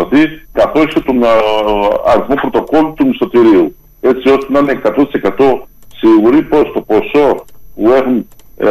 δηλαδή, καθώς και τον αριθμό πρωτοκόλλου του μισθωτηρίου. Έτσι ώστε να είναι 100% σίγουροι πως το ποσό που έχουν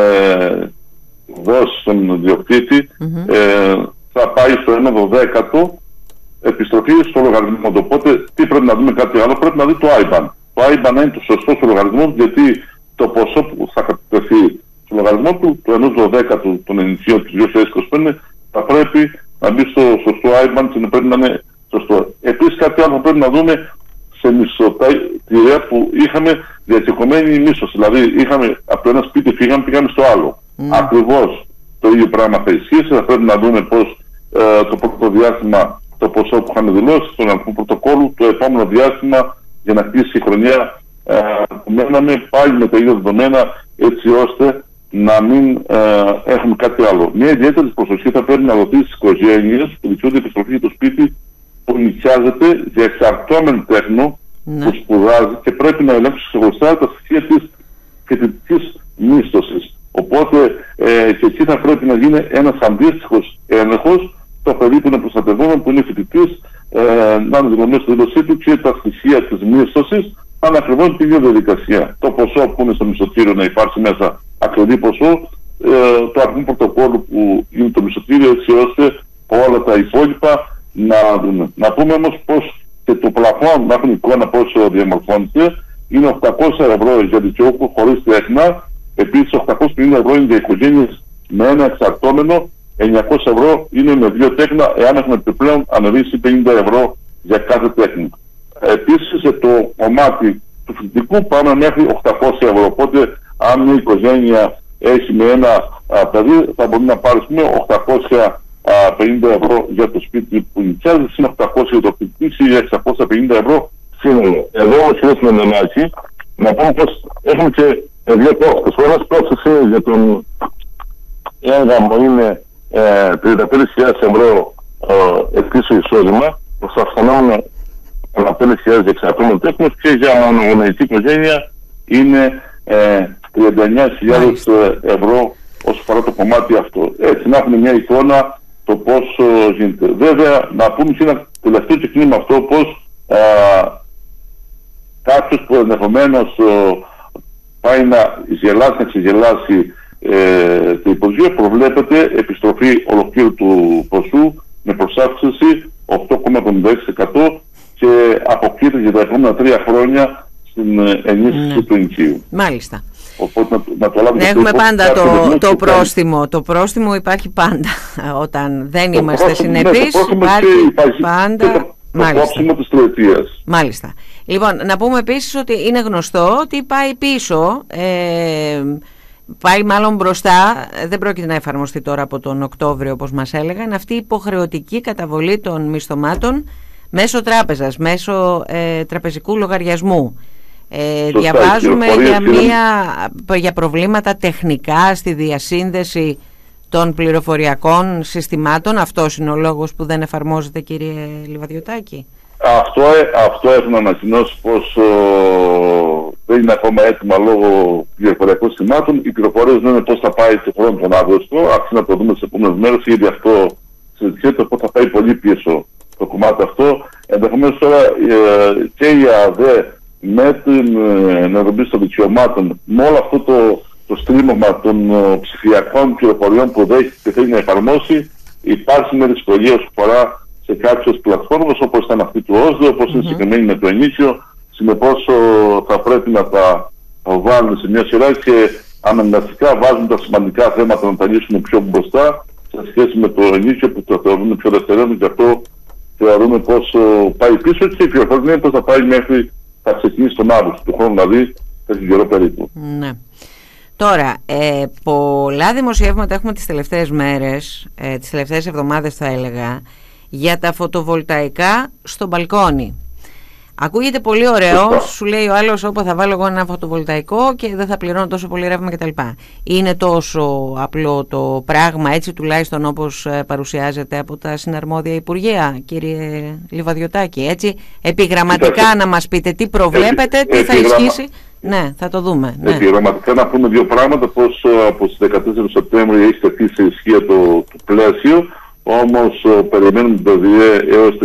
δώσει στον ιδιοκτήτη θα πάει στο 1/12 επιστροφή στο λογαριασμό. Οπότε, τι πρέπει να δούμε κάτι άλλο, πρέπει να δει το IBAN. Το IBAN είναι το σωστό στο λογαριασμό, γιατί το ποσό που θα κατατεθεί στο λογαριασμό του, το 1/12 των ενισχύων του 2025, θα πρέπει να μπει στο σωστό IBAN και πρέπει να είναι σωστό. Επίσης, κάτι άλλο που πρέπει να δούμε σε μισθωτήρια που είχαμε διατυπωμένη μίσθωση. Δηλαδή, είχαμε από το ένα σπίτι πήγαμε στο άλλο. Ακριβώς το ίδιο πράγμα θα ισχύσει. Θα πρέπει να δούμε πώς το πρώτο διάστημα το ποσό που είχαν δηλώσει, στον αριθμό πρωτοκόλλου, το επόμενο διάστημα για να κλείσει η χρονιά μέναμε πάλι με τα ίδια δεδομένα, έτσι ώστε να μην έχουμε κάτι άλλο. Μια ιδιαίτερη προσοχή θα πρέπει να δοθεί στις οικογένειες που δικαιούνται επιστροφή για το σπίτι που νοικιάζεται για εξαρτώμενη τέχνο που σπουδάζει και πρέπει να ελέγξει ξεχωριστά τα στοιχεία της φοιτητικής μίσθωσης. Οπότε και εκεί θα πρέπει να γίνει ένας αντίστοιχος έλεγχος το παιδί που είναι προστατευόμενο, που είναι φοιτητής, να αναδεικνύει στη δήλωσή του και τα στοιχεία της μίσθωσης αν ακριβώς την ίδια διαδικασία. Το ποσό που είναι στο μισθωτήριο να υπάρξει μέσα ακριβή ποσό, το αριθμό πρωτοκόλλου που είναι το μισθωτήριο, έτσι ώστε όλα τα υπόλοιπα να δούμε. Να πούμε όμως πως και το πλαφόν, να έχουν εικόνα πόσο διαμορφώνεται, είναι 800 ευρώ για δικαιούχο χωρίς τέχνα, επίσης 850 ευρώ είναι για οικογένειες με ένα εξαρτώμενο, 900 ευρώ είναι με δύο τέχνα, εάν έχουμε επιπλέον ανεβήσει 50 ευρώ για κάθε τέχνα. Επίσης, το κομμάτι του φοιτητικού πάμε μέχρι 800 ευρώ. Οπότε, αν μια οικογένεια έχει με ένα παιδί, θα μπορεί να πάρει 850 ευρώ για το σπίτι που νοικιάζει, συν 800 για το φοιτητή ή 650 ευρώ σύνολο. Εδώ όμως, κύριε Μενδενάκη, να πούμε πως έχουμε και δύο κόστος. Ο ένας κόστος είναι για τον έγγαμο, είναι 35.000 ευρώ ετήσιο εισόδημα, προς τα αυξανόμενα 5.000 για εξαρτώμενο τέχνος, και για μονογονεϊκή οικογένεια είναι 39.000 ευρώ όσο αφορά το κομμάτι αυτό. Έτσι να έχουμε μια εικόνα το πώς γίνεται. Βέβαια, να πούμε και ένα τελευταίο τεχνίμα αυτό, πως κάποιος που ενδεχομένως πάει να γελάσει, να ξεγελάσει το Υπουργείο, προβλέπεται επιστροφή ολοκλήρου του ποσού με προσάυξηση 8,56% και αποκλείται για τα επόμενα 3 χρόνια στην ενίσχυση του ενοικίου. Μάλιστα. Οπότε να το λάβουμε. Έχουμε πάντα το πρόστιμο. Το πρόστιμο υπάρχει πάντα. Όταν δεν είμαστε συνεπείς, υπάρχει πάντα. Το πρόστιμο της τριετίας. Μάλιστα. Λοιπόν, να πούμε επίσης ότι είναι γνωστό ότι πάει πίσω, πάει μάλλον μπροστά, δεν πρόκειται να εφαρμοστεί τώρα από τον Οκτώβριο όπως μας έλεγαν, αυτή η υποχρεωτική καταβολή των μισθωμάτων μέσω τράπεζας, μέσω τραπεζικού λογαριασμού. Διαβάζουμε για προβλήματα τεχνικά στη διασύνδεση των πληροφοριακών συστημάτων. Αυτός είναι ο λόγος που δεν εφαρμόζεται, κύριε Λιβαδιωτάκη? Αυτό έχουν ανακοινώσει πως δεν είναι ακόμα έτοιμα λόγω πληροφοριακών συστημάτων. Οι πληροφορίες δεν είναι πώς θα πάει το χρόνο τον Αύγουστο. Αξίζει να το δούμε τις επόμενες μέρες, ήδη αυτό συζητιέται, πώς θα πάει πολύ πίσω το κομμάτι αυτό. Ενδεχομένως τώρα και η ΑΔΕ με την ενεργοποίηση των δικαιωμάτων, με όλο αυτό το στρίμωμα των ψηφιακών πληροφοριών που δέχεται και θέλει να εφαρμόσει, υπάρχει μια δυσκολία όσο φορά σε κάποιες πλατφόρμες όπως ήταν αυτή του ΩΣΔΟ, όπως είναι συγκεκριμένη με το ενίκιο. Συνεπώς θα πρέπει να τα βάλουν σε μια σειρά και αναγκαστικά βάζουν τα σημαντικά θέματα να τα λύσουν πιο μπροστά σε σχέση με το ενίκιο που το θεωρούμε πιο δευτερεύον, και αυτό θεωρούμε πως πάει πίσω και η πληροφορία είναι πως θα πάει μέχρι, θα ξεκινήσει τον Αύγουστο του χρόνου, δηλαδή τέτοιο καιρό περίπου. Ναι. Τώρα, πολλά δημοσιεύματα έχουμε τις τελευταίες μέρες, τις τελευταίες εβδομάδες θα έλεγα, για τα φωτοβολταϊκά στο μπαλκόνι. Ακούγεται πολύ ωραίο, σου λέει ο άλλος, όπου θα βάλω εγώ ένα φωτοβολταϊκό και δεν θα πληρώνω τόσο πολύ ρεύμα κτλ. Είναι τόσο απλό το πράγμα, έτσι τουλάχιστον όπως παρουσιάζεται από τα συναρμόδια Υπουργεία, κύριε Λιβαδιωτάκη? Έτσι επιγραμματικά να μας πείτε τι προβλέπετε, τι θα ισχύσει. Ναι, θα το δούμε. Ναι. Επιγραμματικά να πούμε δύο πράγματα, πως από τις 14 Σεπτέμβρη έχει τεθεί σε ισχύ το πλαίσιο, όμως περιμένουμε το ΔΙΕ έως